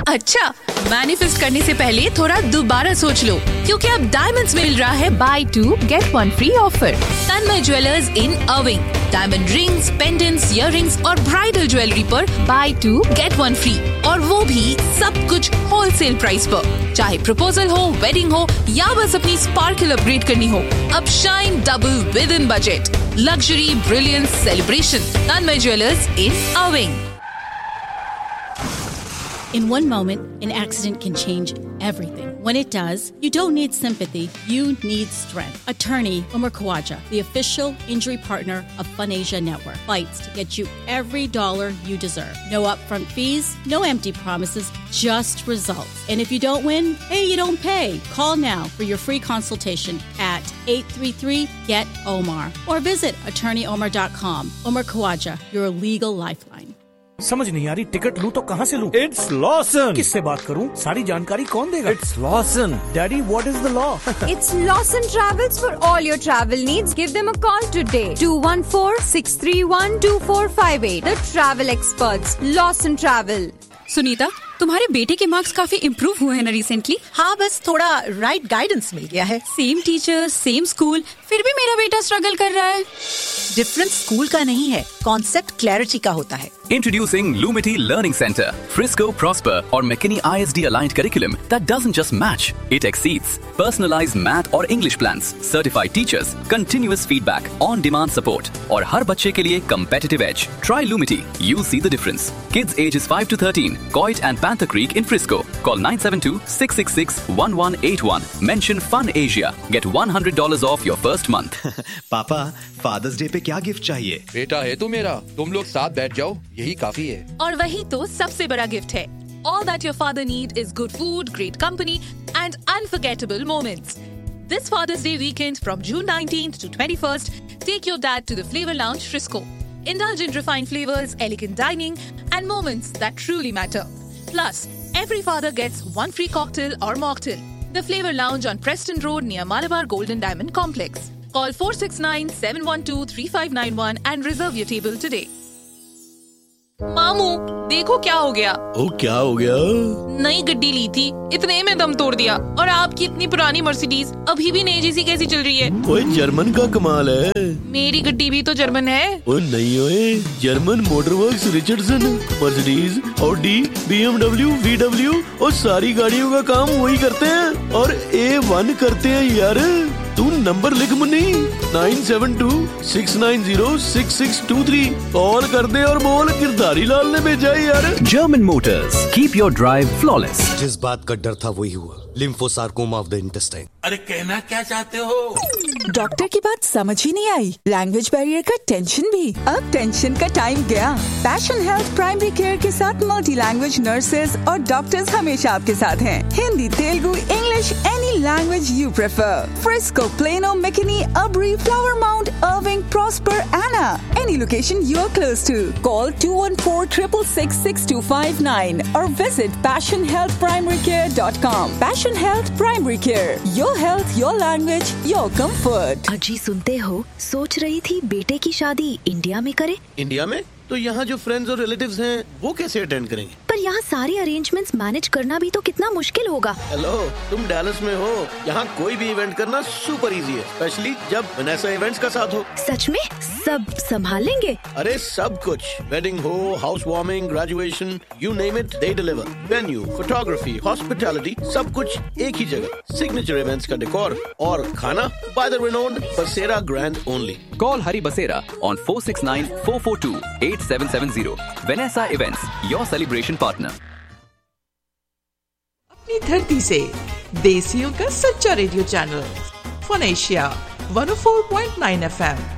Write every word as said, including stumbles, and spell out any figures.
अच्छा, मैनिफेस्ट करने से पहले थोड़ा दोबारा सोच लो, क्योंकि अब डायमंड्स में मिल रहा है by to get one free offer. Tanmay jewellers in अर्विंग, diamond rings, pendants, earrings और ब्राइडल ज्वेलरी पर by to get one free, और वो भी सब कुछ होलसेल प्राइस पर। चाहे प्रपोजल हो, वेडिंग हो या बस अपनी स्पार्कल अपग्रेड करनी हो, अब shine double with in budget. Luxury, brilliance, celebration. Tanmay jewellers in अर्विंग। In one moment, an accident can change everything. When it does, you don't need sympathy, you need strength. Attorney Umar Khawaja, the official injury partner of FunAsia Network, fights to get you every dollar you deserve. No upfront fees, no empty promises, just results. And if you don't win, hey, you don't pay. Call now for your free consultation at eight three three get Omar or visit attorney omar dot com. Umar Khawaja, your legal lifeline. समझ नहीं आ रही, ticket लूं तो कहाँ से लूं? It's Lawson. किससे बात करूं? सारी जानकारी कौन देगा? It's Lawson. Daddy, what is the law? It's Lawson Travels for all your travel needs. Give them a call today. two one four, six three one, two four five eight. The travel experts. Lawson Travel. Sunita, तुम्हारे बेटे के marks काफी improve हुए हैं ना recently? हाँ, बस थोड़ा राइट गाइडेंस मिल गया है। सेम टीचर, सेम स्कूल, फिर भी मेरा बेटा स्ट्रगल कर रहा है। डिफरेंस स्कूल का नहीं है, कॉन्सेप्ट क्लैरिटी का होता है। Introducing Lumity Learning Center, Frisco, Prosper or McKinney I S D aligned curriculum that doesn't just match, it exceeds. Personalized math और English plans, certified teachers, continuous feedback, on-demand support और हर बच्चे के लिए competitive edge. Try Lumity, you'll see the difference. Kids ages five to thirteen, Coit and Panther Creek in Frisco. Call nine seven two, six six six, one one eight one. Mention FunAsia. Get one hundred dollars off your first month. पापा, fathers day पे क्या gift चाहिए? बेटा है तू मेरा, तुम लोग साथ बैठ जाओ, यही काफी है। और वही तो सबसे बड़ा गिफ्ट है। All that your father need is good food, great company and unforgettable moments. This Father's Day weekend from June nineteenth to twenty-first, take your dad to the Flavor Lounge Frisco. Indulge in refined flavors, elegant dining and moments that truly matter. Plus, every father gets one free cocktail or mocktail. The Flavor Lounge on Preston Road near Malabar Golden Diamond Complex. Call four six nine, seven one two, three five nine one and reserve your table today. मामू, देखो क्या हो गया। ओ, क्या हो गया? नई गड्डी ली थी, इतने में दम तोड़ दिया, और आपकी इतनी पुरानी मर्सिडीज अभी भी नई जैसी कैसी चल रही है? ओए, जर्मन का कमाल है। मेरी गड्डी भी तो जर्मन है। ओ नहीं ओए, German मोटरवर्क्स, Richardson, Mercedes, Audi, BMW, VW और सारी गाड़ियों का काम वही करते हैं और ए वन करते हैं यार। तू नंबर लिख Munni, nine seven to, six nine zero, six six to three. Call कर दे और बोल गिरधारी लाल ने भेजा है यार। German Motors, keep your drive flawless. जिस बात का डर था वही हुआ, लिम्फोसार्कोमा ऑफ द इंटेस्टाइन। अरे कहना क्या चाहते हो? डॉक्टर की बात समझ ही नहीं आई, लैंग्वेज बैरियर का टेंशन भी। अब टेंशन का टाइम गया। पैशन हेल्थ प्राइमरी केयर के साथ मल्टी लैंग्वेज नर्सेज और डॉक्टर्स हमेशा आपके साथ हैं। Hindi, Telugu, English, any language you prefer. Frisco, Plano, McKinney, Abri, Flower Mound, Irving, Prosper, Anna. Any location you are close to. Call two one four, six six six, six two five nine or visit passion health primary care dot com. Passion Health Primary Care. Your health, your language, your comfort. अजी सुनते हो, सोच रही थी बेटे की शादी India में करे। इंडिया में? तो यहाँ जो फ्रेंड्स और रिलेटिव्स हैं, वो कैसे अटेंड करेंगे? पर यहाँ सारे अरेंजमेंट्स मैनेज करना भी तो कितना मुश्किल होगा। हेलो, तुम डैलस में हो, यहाँ कोई भी इवेंट करना सुपर इजी है, स्पेशली जब वनेसा इवेंट्स का साथ हो। सच में सब संभाल लेंगे? अरे सब कुछ, वेडिंग हो, house warming, graduation, you name it, they deliver. Venue, photography, hospitality, सब कुछ एक ही जगह। सिग्नेचर इवेंट्स का डेकोर और खाना बाय द रिनोन्ड बसेरा grand only. Call Hari Basera on four six nine, four four two, eight seven seven zero. Vanessa Events, your celebration partner. अपनी धरती से देसियों का सच्चा radio channel FunAsia one oh four point nine F M